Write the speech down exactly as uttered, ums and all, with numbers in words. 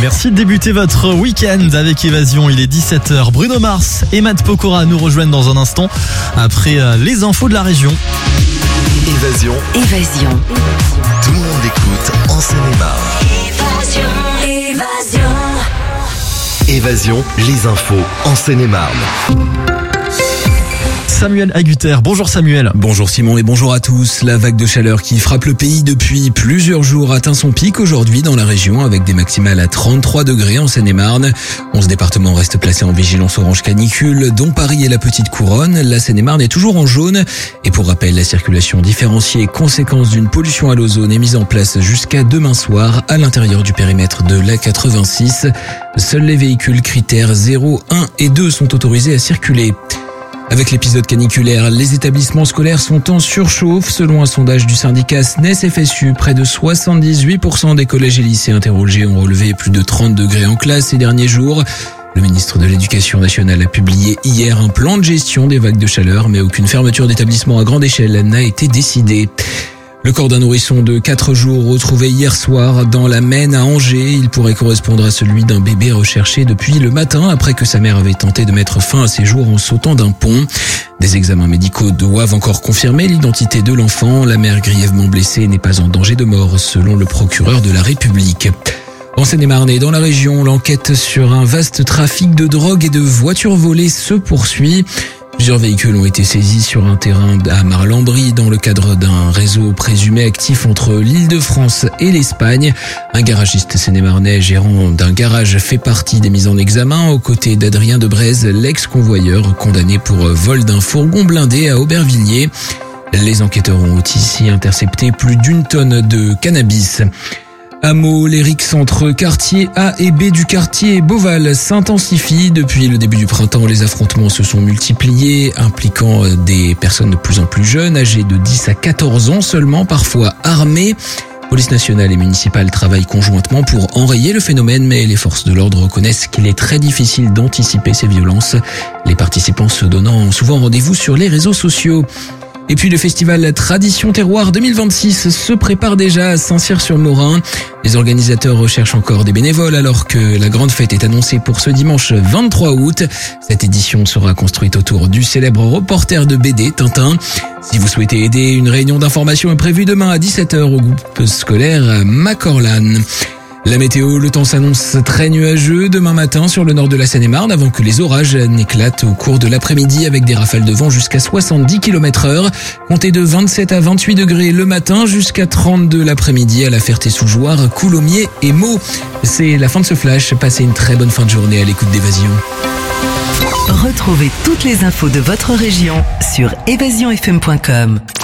Merci de débuter votre week-end avec Évasion. Il est dix-sept heures. Bruno Mars et Matt Pokora nous rejoignent dans un instant après les infos de la région. Évasion. Évasion. Tout le monde écoute en Seine-et-Marne. Évasion. Évasion. Évasion, les infos en Seine-et-Marne. Samuel Agutter. Bonjour Samuel. Bonjour Simon et bonjour à tous. La vague de chaleur qui frappe le pays depuis plusieurs jours atteint son pic aujourd'hui dans la région avec des maximales à trente-trois degrés en Seine-et-Marne. onze départements restent placés en vigilance orange canicule, dont Paris et la Petite Couronne. La Seine-et-Marne est toujours en jaune. Et pour rappel, la circulation différenciée, conséquence d'une pollution à l'ozone, est mise en place jusqu'à demain soir à l'intérieur du périmètre de l'A quatre-vingt-six. Seuls les véhicules critères zéro, un et deux sont autorisés à circuler. Avec l'épisode caniculaire, les établissements scolaires sont en surchauffe. Selon un sondage du syndicat S N E S F S U, près de soixante-dix-huit pour cent des collèges et lycées interrogés ont relevé plus de trente degrés en classe ces derniers jours. Le ministre de l'Éducation nationale a publié hier un plan de gestion des vagues de chaleur, mais aucune fermeture d'établissement à grande échelle n'a été décidée. Le corps d'un nourrisson de quatre jours retrouvé hier soir dans la Maine à Angers. Il pourrait correspondre à celui d'un bébé recherché depuis le matin après que sa mère avait tenté de mettre fin à ses jours en sautant d'un pont. Des examens médicaux doivent encore confirmer l'identité de l'enfant. La mère grièvement blessée n'est pas en danger de mort selon le procureur de la République. En Seine-et-Marne et dans la région, l'enquête sur un vaste trafic de drogue et de voitures volées se poursuit. Plusieurs véhicules ont été saisis sur un terrain à Marlambry dans le cadre d'un réseau présumé actif entre l'Île-de-France et l'Espagne. Un garagiste seine-et-marnais gérant d'un garage fait partie des mises en examen aux côtés d'Adrien Debrez, l'ex-convoyeur condamné pour vol d'un fourgon blindé à Aubervilliers. Les enquêteurs ont aussi intercepté plus d'une tonne de cannabis. À Meaux, les rixes entre quartiers A et B du quartier Beauval s'intensifient. Depuis le début du printemps, les affrontements se sont multipliés, impliquant des personnes de plus en plus jeunes, âgées de dix à quatorze ans seulement, parfois armées. Police nationale et municipale travaillent conjointement pour enrayer le phénomène, mais les forces de l'ordre reconnaissent qu'il est très difficile d'anticiper ces violences, les participants se donnant souvent rendez-vous sur les réseaux sociaux. Et puis le festival Tradition Terroir deux mille vingt-six se prépare déjà à Saint-Cyr-sur-Morin. Les organisateurs recherchent encore des bénévoles alors que la grande fête est annoncée pour ce dimanche vingt-trois août. Cette édition sera construite autour du célèbre reporter de B D Tintin. Si vous souhaitez aider, une réunion d'information est prévue demain à dix-sept heures au groupe scolaire Macorlan. La météo, le temps s'annonce très nuageux demain matin sur le nord de la Seine-et-Marne avant que les orages n'éclatent au cours de l'après-midi avec des rafales de vent jusqu'à soixante-dix kilomètres heure. Comptez de vingt-sept à vingt-huit degrés le matin jusqu'à trente-deux l'après-midi à La Ferté-sous-Jouarre, Coulommiers et Meaux. C'est la fin de ce flash. Passez une très bonne fin de journée à l'écoute d'Évasion. Retrouvez toutes les infos de votre région sur évasion f m point com.